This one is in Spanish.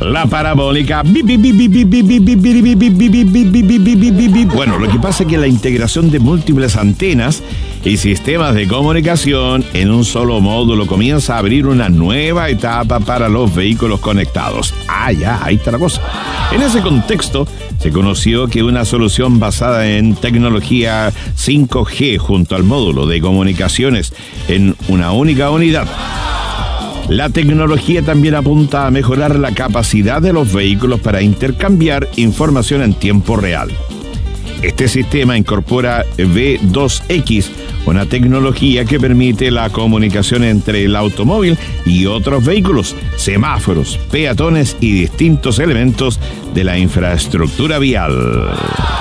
La parabólica. Bueno, lo que pasa es que la integración de múltiples antenas y sistemas de comunicación en un solo módulo comienza a abrir una nueva etapa para los vehículos conectados. Ya, ahí está la cosa. En ese contexto, se conoció que una solución basada en tecnología 5G junto al módulo de comunicaciones en una única unidad. La tecnología también apunta a mejorar la capacidad de los vehículos para intercambiar información en tiempo real. Este sistema incorpora V2X, una tecnología que permite la comunicación entre el automóvil y otros vehículos, semáforos, peatones y distintos elementos de la infraestructura vial.